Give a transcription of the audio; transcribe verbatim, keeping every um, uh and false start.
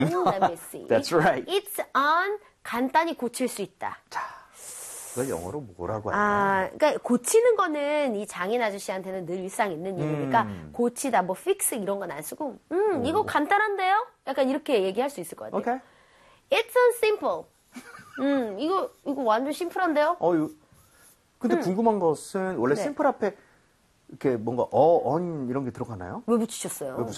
음, let me see. That's right. It's on 간단히 고칠 수 있다. 자, 그걸 영어로 뭐라고 하나? 아, 그러니까 고치는 거는 이 장인 아저씨한테는 늘 일상 있는 일이니까 음. 고치다, 뭐 fix 이런 건 안 쓰고, 음, 이거 간단한데요? 약간 이렇게 얘기할 수 있을 것 같아요. Okay. It's on simple. 음, 이거 이거 완전 심플한데요? 어, 이거- 근데 궁금한 것은 원래 네. 심플 앞에 이렇게 뭔가 어, 언 이런 게 들어가나요? 왜 붙이셨어요? 왜